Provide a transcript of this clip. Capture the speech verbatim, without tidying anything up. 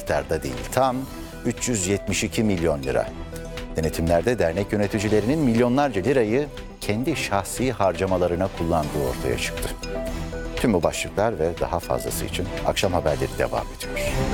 miktarda değil, tam üç yüz yetmiş iki milyon lira. Denetimlerde dernek yöneticilerinin milyonlarca lirayı kendi şahsi harcamalarına kullandığı ortaya çıktı. Tüm bu başlıklar ve daha fazlası için akşam haberleri devam ediyor.